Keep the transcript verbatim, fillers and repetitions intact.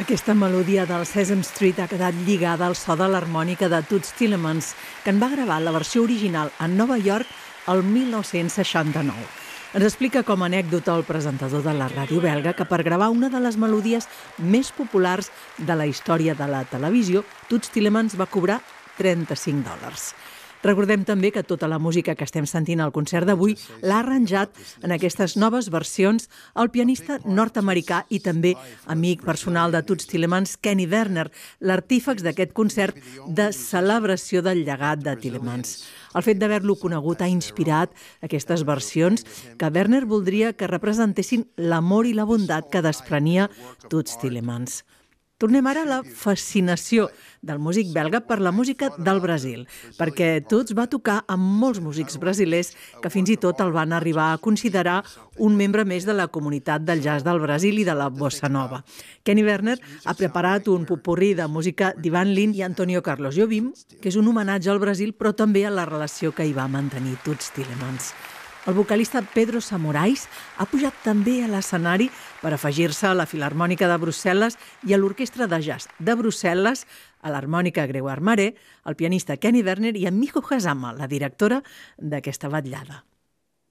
Aquesta melodia del Sesame Street ha quedat lligada al so de l'harmònica de Toots Thielemans, que en va gravar la versió original a Nova York el mil nou-cents seixanta-nou. Ens explica com a anècdota el presentador de la ràdio belga que per gravar una de les melodies més populars de la història de la televisió, Toots Thielemans va cobrar trenta-cinc dòlars. Recordem també que tota la música que estem sentint al concert d'avui l'ha arranjat en aquestes noves versions el pianista nord-americà i també amic personal de Toots Thielemans, Kenny Werner, l'artífex d'aquest concert de celebració del llegat de Thielemans. El fet d'haver-lo conegut ha inspirat aquestes versions que Werner voldria que representessin l'amor i la bondat que desprenia Toots Thielemans. Tornem ara a la fascinació del músic belga per la música del Brasil, perquè Toots va tocar amb molts músics brasilers que fins i tot el van arribar a considerar un membre més de la comunitat del jazz del Brasil i de la bossa nova. Kenny Werner ha preparat un popurrí de música d'Ivan Lins i Antonio Carlos Jobim, que és un homenatge al Brasil, però també a la relació que hi va mantenir Toots Thielemans. El vocalista Pedro Samorais ha pujat també a l'escenari per afegir-se a la Filharmònica de Brussel·les i a l'Orquestra de Jazz de Brussel·les, a l'harmònica Grégoire Maré, el pianista Kenny Werner i en Miho Hazama, la directora d'aquesta vetllada.